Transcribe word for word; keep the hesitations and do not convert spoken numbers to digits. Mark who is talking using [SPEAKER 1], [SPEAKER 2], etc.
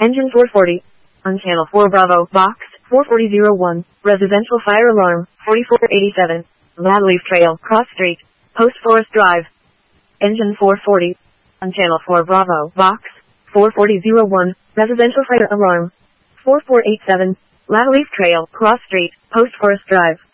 [SPEAKER 1] Engine four forty. On channel four Bravo, box four forty oh one, residential fire alarm forty-four eighty-seven, Loudleaf Trail, Cross Street, Post Forest Drive. Engine four forty. On channel four Bravo, box four forty oh one, residential fire alarm four four eight seven, Loudleaf Trail, Cross Street, Post Forest Drive.